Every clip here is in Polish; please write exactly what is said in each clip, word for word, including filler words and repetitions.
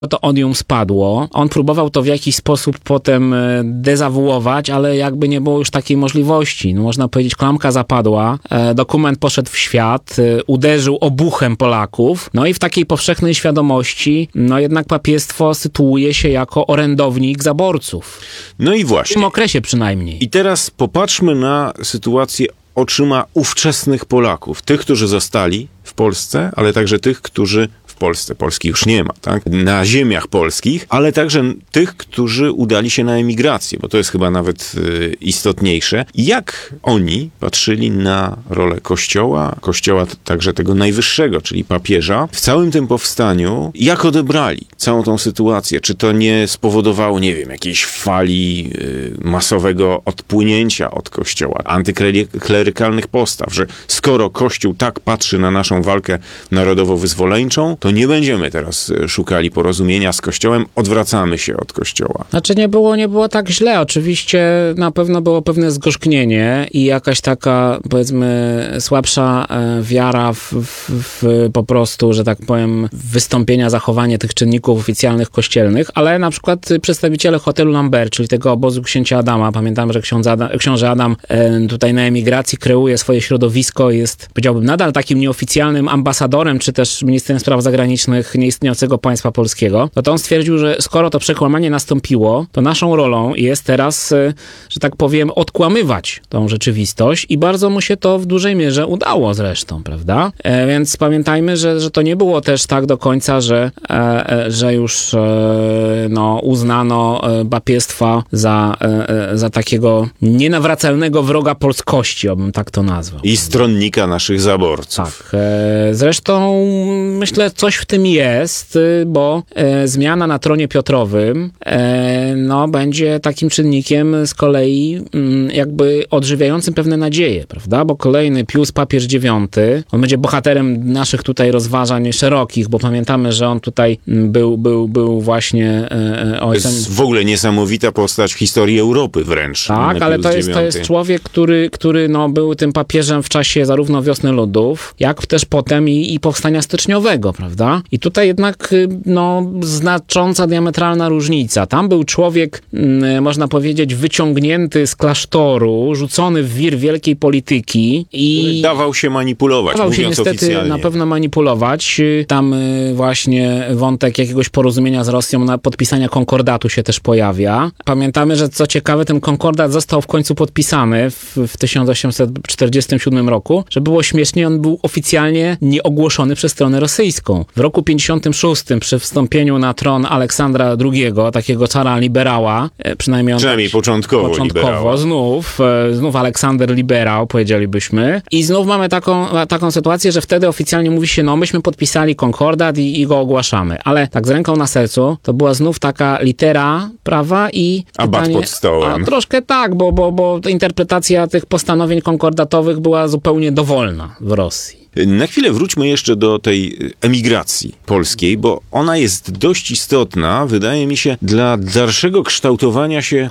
to odium spadło. On próbował to w jakiś sposób potem dezawuować, ale jakby nie było już takiej możliwości. No, można powiedzieć, klamka zapadła, dokument poszedł w świat, uderzył obuchem Polaków, no i w takiej powszechnej świadomości, no jednak papiestwo sytuuje się jako orędownik zaborców. No i właśnie. W tym okresie przynajmniej. I teraz popatrzmy na sytuację oczyma ówczesnych Polaków. Tych, którzy zostali w Polsce, ale także tych, którzy w Polsce, Polski już nie ma, tak? Na ziemiach polskich, ale także tych, którzy udali się na emigrację, bo to jest chyba nawet y, istotniejsze. Jak oni patrzyli na rolę Kościoła, Kościoła t- także tego najwyższego, czyli papieża, w całym tym powstaniu, jak odebrali całą tą sytuację? Czy to nie spowodowało, nie wiem, jakiejś fali y, masowego odpłynięcia od Kościoła, antyklerykalnych postaw, że skoro Kościół tak patrzy na naszą walkę narodowo-wyzwoleńczą, to nie będziemy teraz szukali porozumienia z Kościołem, odwracamy się od Kościoła. Znaczy nie było, nie było tak źle. Oczywiście na pewno było pewne zgorzknienie i jakaś taka, powiedzmy, słabsza wiara w, w, w po prostu, że tak powiem, wystąpienia, zachowanie tych czynników oficjalnych kościelnych, ale na przykład przedstawiciele hotelu Lambert, czyli tego obozu księcia Adama, pamiętam, że ksiądz Adam, książę Adam tutaj na emigracji kreuje swoje środowisko, jest, powiedziałbym, nadal takim nieoficjalnym ambasadorem, czy też ministrem spraw zagranicznych nieistniejącego państwa polskiego, no to on stwierdził, że skoro to przekłamanie nastąpiło, to naszą rolą jest teraz, że tak powiem, odkłamywać tą rzeczywistość i bardzo mu się to w dużej mierze udało zresztą, prawda? E, więc pamiętajmy, że, że to nie było też tak do końca, że, e, że już e, no, uznano papiestwa za, e, za takiego nienawracalnego wroga polskości, obym tak to nazwał. I stronnika naszych zaborców. Tak. E, zresztą myślę, coś w tym jest, bo e, zmiana na tronie Piotrowym e, no, będzie takim czynnikiem z kolei m, jakby odżywiającym pewne nadzieje, prawda? Bo kolejny Pius papież dziewiąty, on będzie bohaterem naszych tutaj rozważań szerokich, bo pamiętamy, że on tutaj był, był, był właśnie e, ojcem... To jest w ogóle niesamowita postać w historii Europy wręcz. Tak, ale to jest, to jest człowiek, który, który no, był tym papieżem w czasie zarówno Wiosny Ludów, jak też potem i, i powstania styczniowego, prawda? I tutaj jednak no, znacząca, diametralna różnica. Tam był człowiek, mm, można powiedzieć, wyciągnięty z klasztoru, rzucony w wir wielkiej polityki i... Dawał się manipulować, Dawał się mówiąc niestety oficjalnie. na pewno manipulować. Tam y, właśnie wątek jakiegoś porozumienia z Rosją, na podpisania konkordatu się też pojawia. Pamiętamy, że co ciekawe, ten konkordat został w końcu podpisany w, w tysiąc osiemset czterdziestym siódmym roku, że było śmiesznie, on był oficjalnie nieogłoszony przez stronę rosyjską. W roku pięćdziesiątym szóstym przy wstąpieniu na tron Aleksandra drugiego, takiego cara liberała, przynajmniej on Przynajmniej tak, początkowo, początkowo liberała. znów, znów Aleksander liberał, powiedzielibyśmy. I znów mamy taką, taką sytuację, że wtedy oficjalnie mówi się, no myśmy podpisali konkordat i, i go ogłaszamy. Ale tak z ręką na sercu, to była znów taka litera prawa i A bat pod stołem. A, troszkę tak, bo, bo, bo interpretacja tych postanowień konkordatowych była zupełnie dowolna w Rosji. Na chwilę wróćmy jeszcze do tej emigracji polskiej, bo ona jest dość istotna, wydaje mi się, dla dalszego kształtowania się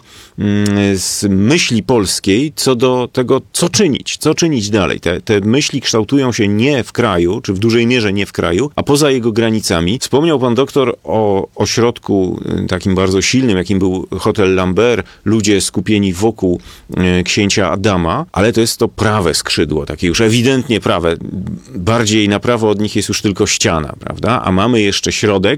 z myśli polskiej co do tego, co czynić, co czynić dalej. Te, te myśli kształtują się nie w kraju, czy w dużej mierze nie w kraju, a poza jego granicami. Wspomniał pan doktor o ośrodku takim bardzo silnym, jakim był hotel Lambert, ludzie skupieni wokół księcia Adama, ale to jest to prawe skrzydło, takie już ewidentnie prawe. Bardziej na prawo od nich jest już tylko ściana, prawda? A mamy jeszcze środek,